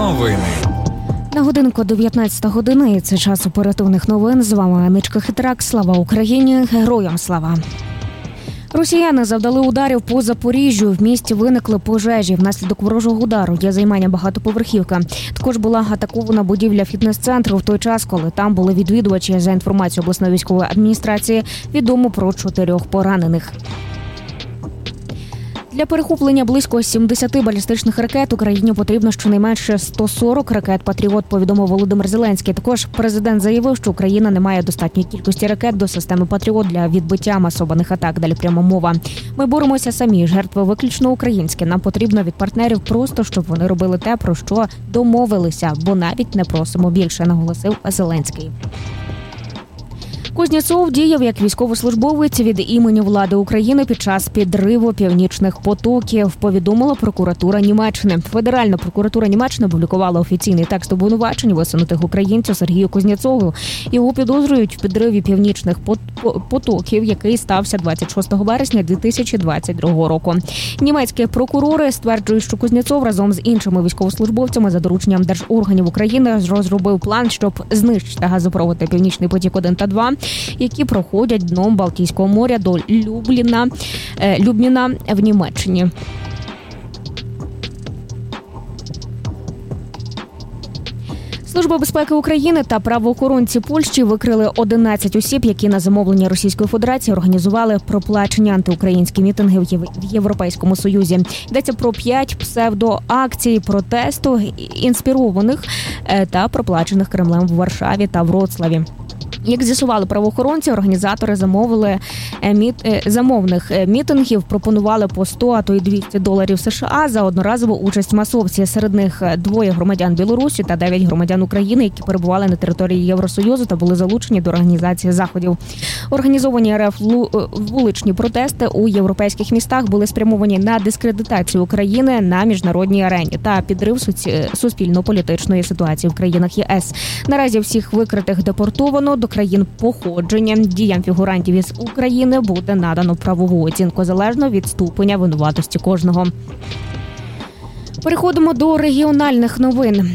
Новини. На годинку 19 години. Це час оперативних новин. З вами Аничка Хитрак. Слава Україні! Героям слава! Росіяни завдали ударів по Запоріжжю. В місті виникли пожежі. Внаслідок ворожого удару є займання багатоповерхівка. Також була атакована будівля фітнес-центру в той час, коли там були відвідувачі. За інформацією обласної військової адміністрації, відомо про 4 поранених. Для перехоплення близько 70 балістичних ракет Україні потрібно щонайменше 140 ракет «Патріот», повідомив Володимир Зеленський. Також президент заявив, що Україна не має достатньої кількості ракет до системи «Патріот» для відбиття масованих атак. Далі пряма мова. Ми боремося самі, жертви виключно українські. Нам потрібно від партнерів просто, щоб вони робили те, про що домовилися, бо навіть не просимо більше, наголосив Зеленський. Кузнєцов діяв як військовослужбовець від імені влади України під час підриву північних потоків, повідомила прокуратура Німеччини. Федеральна прокуратура Німеччини опублікувала офіційний текст обвинувачень висунутих українцю Сергію Кузнєцову. Його підозрюють в підриві північних потоків, який стався 26 вересня 2022 року. Німецькі прокурори стверджують, що Кузнєцов разом з іншими військовослужбовцями за дорученням держорганів України розробив план, щоб знищити газопроводи «Північний потік-1 та 2», які проходять дном Балтійського моря до Любміна в Німеччині. Служба безпеки України та правоохоронці Польщі викрили 11 осіб, які на замовлення Російської Федерації організували проплачені антиукраїнські мітинги в Європейському Союзі. Йдеться про 5 псевдоакцій протесту, інспірованих та проплачених Кремлем в Варшаві та Вроцлаві. Як з'ясували правоохоронці, організатори замовних мітингів пропонували по 100, а то й $200 США за одноразову участь масовці. Серед них 2 громадян Білорусі та 9 громадян України, які перебували на території Євросоюзу та були залучені до організації заходів. Організовані РФ вуличні протести у європейських містах були спрямовані на дискредитацію України на міжнародній арені та підрив суспільно-політичної ситуації в країнах ЄС. Наразі всіх викритих депортовано до країн походження. Діям фігурантів із України буде надано правову оцінку залежно від ступеня винуватості кожного. Переходимо до регіональних новин.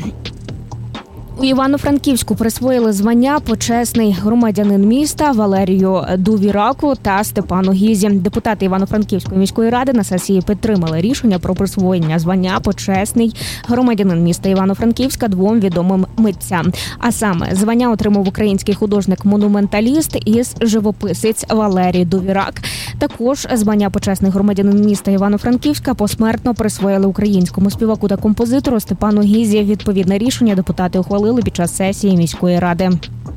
У Івано-Франківську присвоїли звання «Почесний громадянин міста» Валерію Дувіраку та Степану Гізі. Депутати Івано-Франківської міської ради на сесії підтримали рішення про присвоєння звання «Почесний громадянин міста Івано-Франківська» 2 відомим митцям. А саме, звання отримав український художник-монументаліст і живописець Валерій Дувірак. Також звання «Почесний громадянин міста Івано-Франківська» посмертно присвоїли українському співаку та композитору Степану Гізі. Відповідне рішення депутати ухвалили під час сесії міської ради.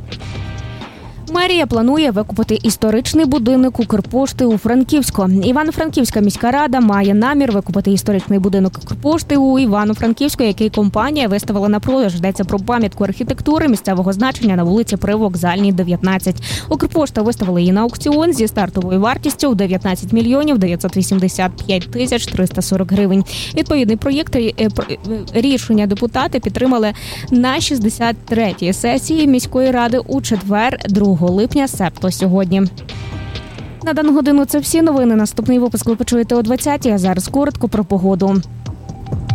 Мерія планує викупити історичний будинок Укрпошти у Франківську. Івано-Франківська міська рада має намір викупити історичний будинок Укрпошти у Івано-Франківську, який компанія виставила на продаж. Йдеться про пам'ятку архітектури місцевого значення на вулиці Привокзальній, 19. Укрпошта виставила її на аукціон зі стартовою вартістю у 19 мільйонів 985 тисяч 340 гривень. Відповідний проєкт рішення депутати підтримали на 63-й сесії міської ради у четвер, 2 липня, себто сьогодні. На дану годину це всі новини. Наступний випуск ви почуєте о 20-й, а зараз коротко про погоду.